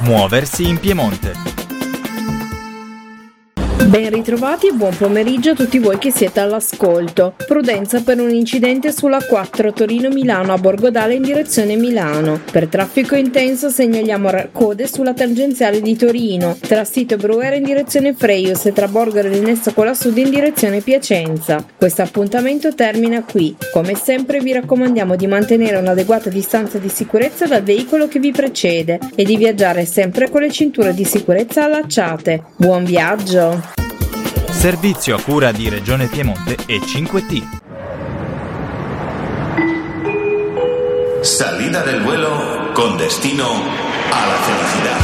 Muoversi in Piemonte. Ben ritrovati e buon pomeriggio a tutti voi che siete all'ascolto. Prudenza per un incidente sulla 4 Torino-Milano a Borgodale in direzione Milano. Per traffico intenso segnaliamo code sulla tangenziale di Torino, tra Sito e Brugherio in direzione Freius e tra Borgaro e Nessacola Sud in direzione Piacenza. Questo appuntamento termina qui. Come sempre vi raccomandiamo di mantenere un'adeguata distanza di sicurezza dal veicolo che vi precede e di viaggiare sempre con le cinture di sicurezza allacciate. Buon viaggio! Servizio a cura di Regione Piemonte e 5T. Salida del vuelo con destino a la felicidad.